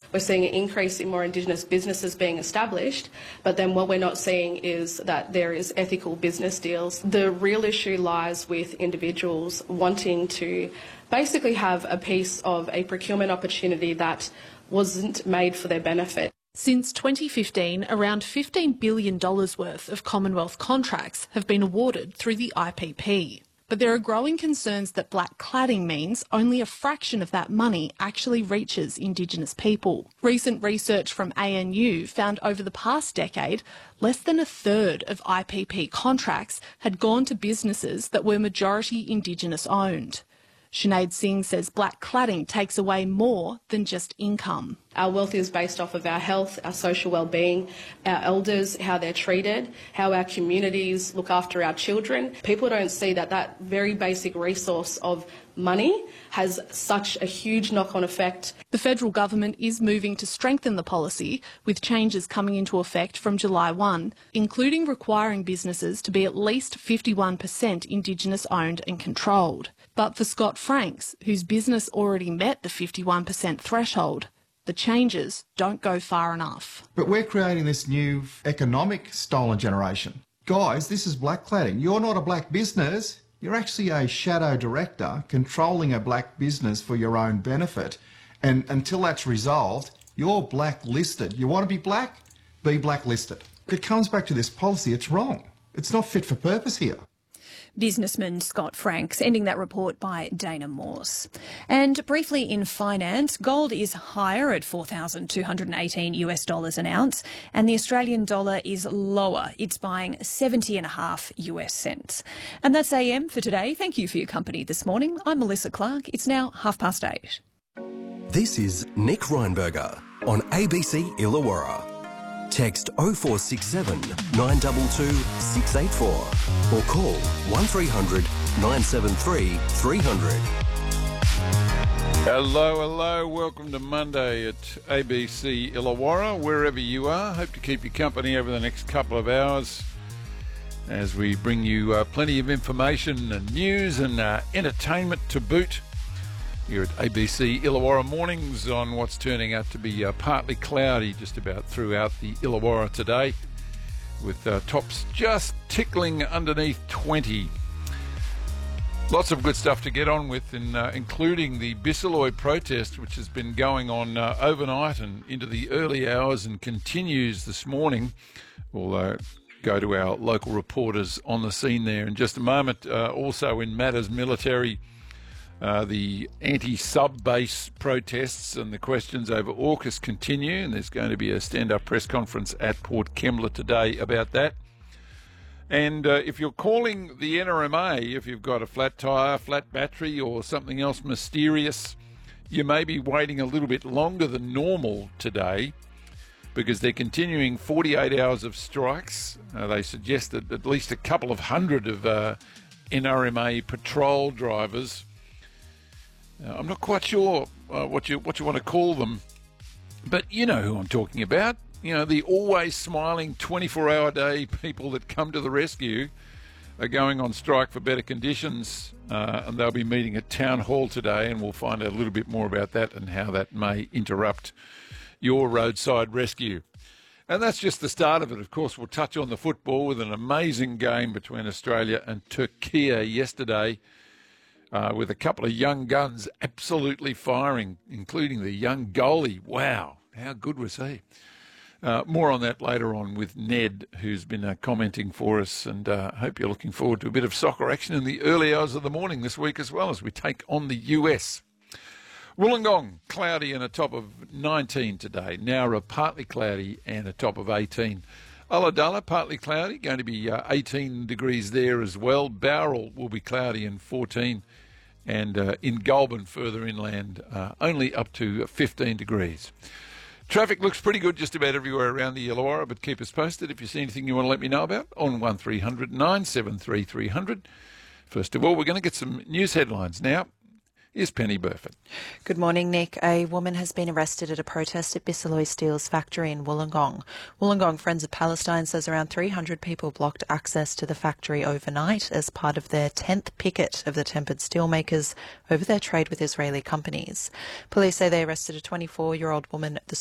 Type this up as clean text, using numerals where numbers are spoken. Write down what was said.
We're seeing an increase in more Indigenous businesses being established, but then what we're not seeing is that there is ethical business deals. The real issue lies with individuals wanting to basically have a piece of a procurement opportunity that wasn't made for their benefit. Since 2015, around $15 billion worth of Commonwealth contracts have been awarded through the IPP. But there are growing concerns that black cladding means only a fraction of that money actually reaches Indigenous people. Recent research from ANU found over the past decade, less than a third of IPP contracts had gone to businesses that were majority Indigenous owned. Sinead Singh says black cladding takes away more than just income. Our wealth is based off of our health, our social well-being, our elders, how they're treated, how our communities look after our children. People don't see that that very basic resource of money has such a huge knock-on effect. The federal government is moving to strengthen the policy, with changes coming into effect from July 1, including requiring businesses to be at least 51% Indigenous owned and controlled. But for Scott Franks, whose business already met the 51% threshold, the changes don't go far enough. But we're creating this new economic stolen generation. Guys, this is black cladding. You're not a black business. You're actually a shadow director controlling a black business for your own benefit. And until that's resolved, you're blacklisted. You want to be black? Be blacklisted. It comes back to this policy. It's wrong. It's not fit for purpose here. Businessman Scott Franks, ending that report by Dana Morse. And briefly in finance, gold is higher at $4,218 an ounce, and the Australian dollar is lower. It's buying 70.5 US cents. And that's AM for today. Thank you for your company this morning. I'm Melissa Clark. It's now 8:30. This is Nick Reinberger on ABC Illawarra. Text 0467 922 684 or call 1300 973 300. Hello, welcome to Monday at ABC Illawarra, wherever you are. Hope to keep you company over the next couple of hours as we bring you plenty of information and news and entertainment to boot here at ABC Illawarra Mornings on what's turning out to be partly cloudy just about throughout the Illawarra today, with tops just tickling underneath 20. Lots of good stuff to get on with, including the Bisalloy protest, which has been going on overnight and into the early hours and continues this morning. We'll go to our local reporters on the scene there in just a moment. Also in matters military, the anti-sub-base protests and the questions over AUKUS continue, and there's going to be a stand-up press conference at Port Kembla today about that. And if you're calling the NRMA, if you've got a flat tyre, flat battery or something else mysterious, you may be waiting a little bit longer than normal today because they're continuing 48 hours of strikes. They suggest that at least a couple of hundred of NRMA patrol drivers, I'm not quite sure what you want to call them, but you know who I'm talking about. You know, the always smiling 24-hour-day people that come to the rescue are going on strike for better conditions, and they'll be meeting at Town Hall today, and we'll find out a little bit more about that and how that may interrupt your roadside rescue. And that's just the start of it. Of course, we'll touch on the football with an amazing game between Australia and Turkey yesterday, with a couple of young guns absolutely firing, including the young goalie. Wow, how good was he? More on that later on with Ned, who's been commenting for us, and hope you're looking forward to a bit of soccer action in the early hours of the morning this week as well as we take on the US. Wollongong, cloudy and a top of 19 today. Nowra, partly cloudy and a top of 18. Ulladulla, partly cloudy, going to be 18 degrees there as well. Bowral will be cloudy and 14. And in Goulburn, further inland, only up to 15 degrees. Traffic looks pretty good just about everywhere around the Illawarra, but keep us posted if you see anything you want to let me know about on 1300 973 300. First of all, we're going to get some news headlines now. Here's Penny Burford. Good morning, Nick. A woman has been arrested at a protest at Bisalloy Steel's factory in Wollongong. Wollongong Friends of Palestine says around 300 people blocked access to the factory overnight as part of their 10th picket of the tempered steelmakers over their trade with Israeli companies. Police say they arrested a 24-year-old woman this